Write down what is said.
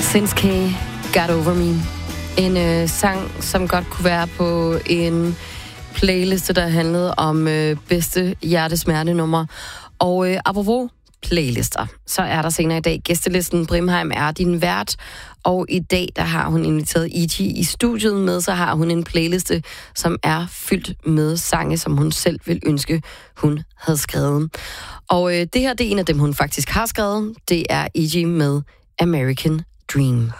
Since K Got Over Me. En sang, som godt kunne være på en playliste, der handlede om bedste hjertesmertenummer. Og apropos playlister, så er der senere i dag gæstelisten. Brimheim er din vært, og i dag der har hun inviteret E.G. i studiet med, så har hun en playliste, som er fyldt med sange, som hun selv vil ønske, hun havde skrevet. Og det her, det er en af dem, hun faktisk har skrevet. Det er E.G. med American Dream.